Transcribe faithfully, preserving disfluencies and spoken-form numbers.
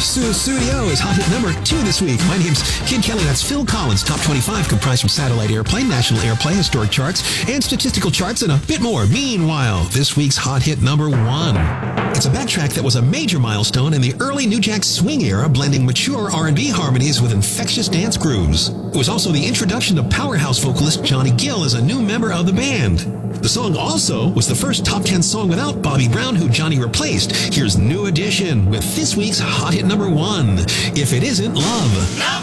Stu Studio is hot hit number two this week. My name's Kid Kelly. That's Phil Collins. Top twenty-five comprised from Satellite Airplay, National Airplay, Historic Charts, and Statistical Charts, and a bit more. Meanwhile, this week's hot hit number one. It's a backtrack that was a major milestone in the early New Jack Swing era, blending mature R and B harmonies with infectious dance grooves. It was also the introduction of powerhouse vocalist Johnny Gill as a new member of the band. The song also was the first top ten song without Bobby Brown, who Johnny replaced. Here's New Edition with this week's hot hit number one, If It Isn't Love.